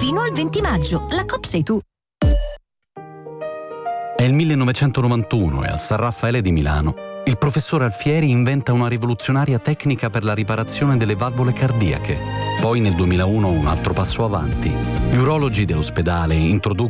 fino al 20 maggio. La Coop sei tu. È il 1991 e al San Raffaele di Milano il professore Alfieri inventa una rivoluzionaria tecnica per la riparazione delle valvole cardiache. Poi nel 2001 un altro passo avanti. Gli urologi dell'ospedale introducono